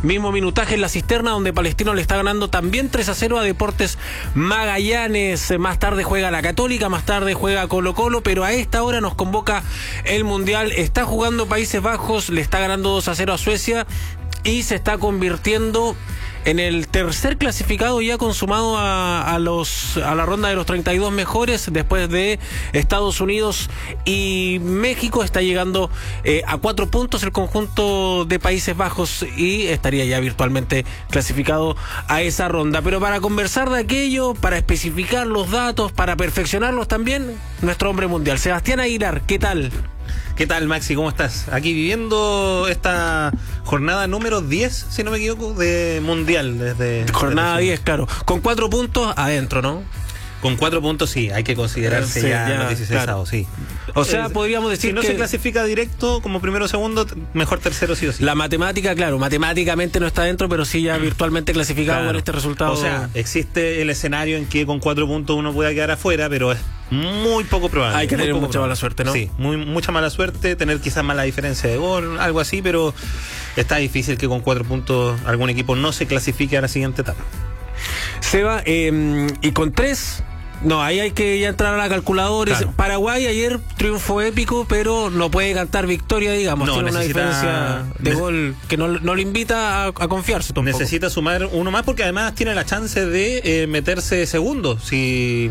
mismo minutaje en la Cisterna, donde Palestino le está ganando también 3-0 a Deportes Magallanes. Más tarde juega la Católica, más tarde juega Colo-Colo, pero a esta hora nos convoca el Mundial. Está jugando Países Bajos, le está ganando 2-0 a Suecia y se está convirtiendo en el tercer clasificado ya consumado a la ronda de los 32 mejores, después de Estados Unidos y México. Está llegando a 4 puntos el conjunto de Países Bajos y estaría ya virtualmente clasificado a esa ronda. Pero para conversar de aquello, para especificar los datos, para perfeccionarlos también, nuestro hombre mundial, Sebastián Aguilar, ¿qué tal? ¿Qué tal, Maxi? ¿Cómo estás? Aquí viviendo esta jornada número 10, si no me equivoco, de Mundial. Jornada 10, claro. Con 4 puntos adentro, ¿no? Con 4 puntos sí, hay que considerarse ya los 16 avos, sí. O sea, podríamos decir si no que se clasifica directo como primero o segundo, mejor tercero sí o sí. La matemática, claro, matemáticamente no está dentro, pero sí ya virtualmente clasificado, claro, con este resultado. O sea, existe el escenario en que con 4 puntos uno pueda quedar afuera, pero es muy poco probable. Hay que tener mucha mala suerte, ¿no? Sí, mucha mala suerte, tener quizás mala diferencia de gol, algo así, pero está difícil que con 4 puntos algún equipo no se clasifique a la siguiente etapa. Seba, y con 3... No, ahí hay que ya entrar a la calculadora. Claro. Paraguay ayer triunfo épico, pero no puede cantar victoria, digamos. No, tiene una diferencia de gol que no le invita a confiarse tampoco. Necesita sumar uno más porque además tiene la chance de meterse segundo. Si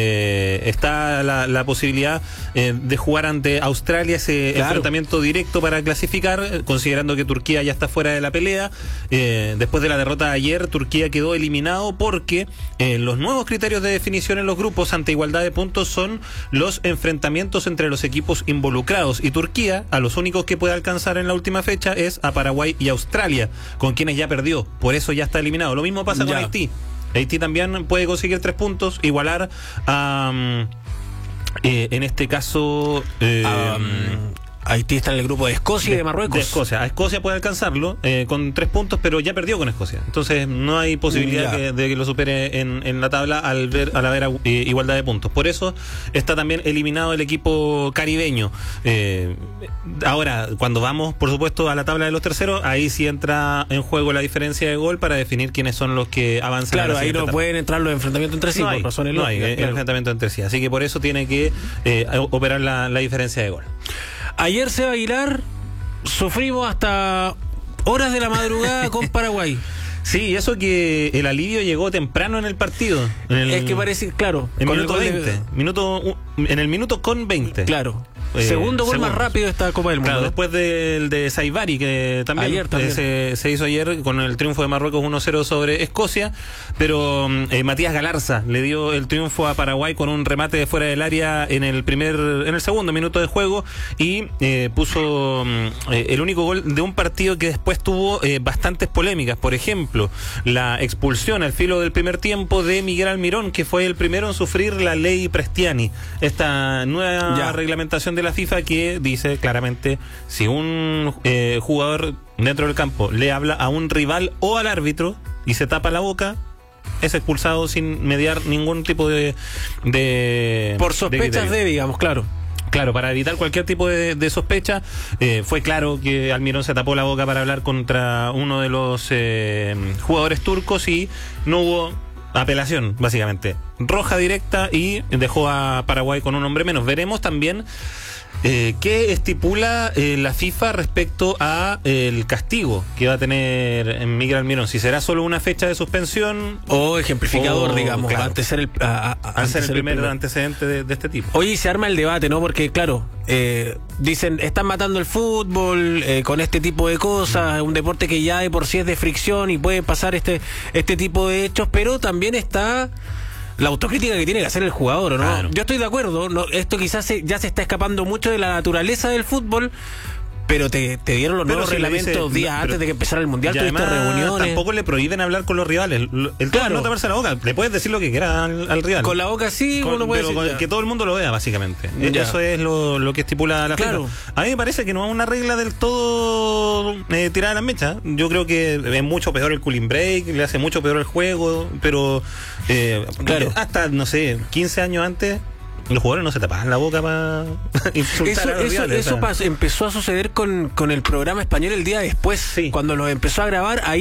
está la posibilidad de jugar ante Australia ese enfrentamiento directo para clasificar, considerando que Turquía ya está fuera de la pelea. Después de la derrota de ayer, Turquía quedó eliminado porque los nuevos criterios de definición en los grupos ante igualdad de puntos son los enfrentamientos entre los equipos involucrados, y Turquía a los únicos que puede alcanzar en la última fecha es a Paraguay y Australia, con quienes ya perdió, por eso ya está eliminado. Lo mismo pasa con Haití. Haití también puede conseguir 3 puntos, igualar a en este caso Haití está en el grupo de Escocia y de Marruecos. De Escocia. A Escocia puede alcanzarlo con 3 puntos, pero ya perdió con Escocia. Entonces no hay posibilidad de que lo supere en la tabla al haber igualdad de puntos. Por eso está también eliminado el equipo caribeño. Ahora, cuando vamos, por supuesto, a la tabla de los terceros, ahí sí entra en juego la diferencia de gol para definir quiénes son los que avanzan. Claro, ahí no pueden entrar los enfrentamientos entre sí. No hay enfrentamiento entre sí. Así que por eso tiene que operar la diferencia de gol. Ayer, Seba Aguilar, sufrimos hasta horas de la madrugada con Paraguay. Sí, eso que el alivio llegó temprano en el partido. Es que parece, claro. En minuto 20. En el minuto con 20. Claro. Segundo gol más rápido de esta Copa del Mundo. Claro, después del de Saibari, que también, se hizo ayer con el triunfo de Marruecos 1-0 sobre Escocia, pero Matías Galarza le dio el triunfo a Paraguay con un remate de fuera del área en el segundo minuto de juego y puso el único gol de un partido que después tuvo bastantes polémicas. Por ejemplo, la expulsión al filo del primer tiempo de Miguel Almirón, que fue el primero en sufrir la ley Prestiani, esta nueva reglamentación de la FIFA que dice claramente si un jugador dentro del campo le habla a un rival o al árbitro y se tapa la boca, es expulsado sin mediar ningún tipo de por sospechas digamos, claro, para evitar cualquier tipo de sospecha. Fue claro que Almirón se tapó la boca para hablar contra uno de los jugadores turcos y no hubo apelación, básicamente. Roja directa y dejó a Paraguay con un hombre menos. Veremos también qué estipula la FIFA respecto a el castigo que va a tener Miguel Almirón. Si será solo una fecha de suspensión o ejemplificador, digamos, claro, antes ser el primer antecedente de este tipo. Oye, se arma el debate, ¿no? Porque claro, dicen, están matando el fútbol con este tipo de cosas, un deporte que ya de por sí es de fricción y puede pasar este tipo de hechos, pero también está la autocrítica que tiene que hacer el jugador, ¿no? Claro. Yo estoy de acuerdo, ¿no? Esto quizás ya se está escapando mucho de la naturaleza del fútbol, pero te dieron los nuevos reglamentos días antes de que empezara el Mundial, tuviste reuniones. Tampoco le prohíben hablar con los rivales. El tema es no taparse la boca. Le puedes decir lo que quieras al rival. Con la boca sí, uno puede decir. Que todo el mundo lo vea, básicamente. Eso es lo que estipula la FIFA. A mí me parece que no es una regla del todo tirada a la mecha. Yo creo que es mucho peor el cooling break, le hace mucho peor el juego, pero hasta, no sé, 15 años antes los jugadores no se tapaban la boca para insultar a los rivales. Eso empezó a suceder con el programa español el día después, cuando lo empezó a grabar. Ahí